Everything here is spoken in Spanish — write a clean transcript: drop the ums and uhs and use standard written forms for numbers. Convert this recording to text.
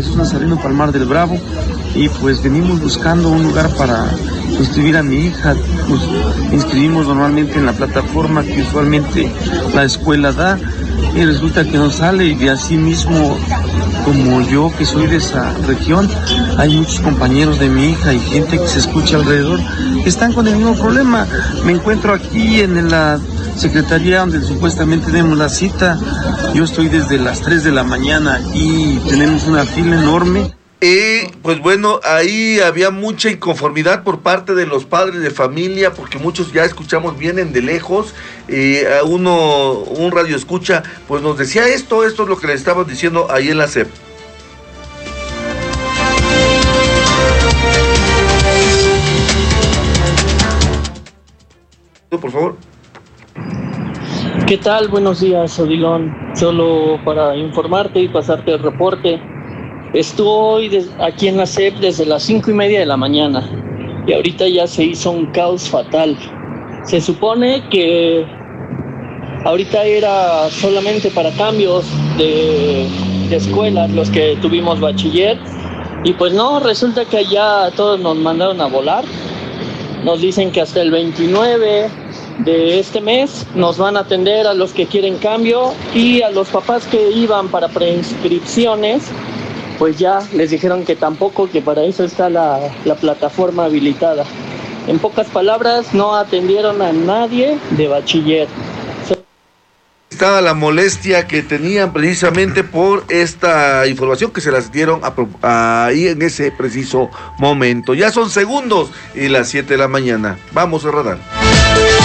Jesús Nazareno Palmar del Bravo, y pues venimos buscando un lugar para inscribir a mi hija. Nos inscribimos normalmente en la plataforma que usualmente la escuela da, y resulta que no sale, y así mismo, como yo que soy de esa región, hay muchos compañeros de mi hija y gente que se escucha alrededor que están con el mismo problema. Me encuentro aquí en la secretaría donde supuestamente tenemos la cita. Yo estoy desde las 3 de la mañana y tenemos una fila enorme. Pues bueno, ahí había mucha inconformidad por parte de los padres de familia, porque muchos ya escuchamos, vienen de lejos. Un radio escucha, pues nos decía esto es lo que le estaban diciendo ahí en la SEP. Por favor. ¿Qué tal? Buenos días, Odilon. Solo para informarte y pasarte el reporte. Estoy aquí en la SEP desde las 5:30 de la mañana y ahorita ya se hizo un caos fatal. Se supone que ahorita era solamente para cambios de escuelas los que tuvimos bachiller, y pues no, resulta que ya todos nos mandaron a volar. Nos dicen que hasta el 29 de este mes nos van a atender a los que quieren cambio, y a los papás que iban para preinscripciones pues ya les dijeron que tampoco, que para eso está la plataforma habilitada. En pocas palabras, no atendieron a nadie de bachiller. Estaba la molestia que tenían precisamente por esta información que se las dieron ahí en ese preciso momento. Ya son segundos y las 7 de la mañana. Vamos a radar.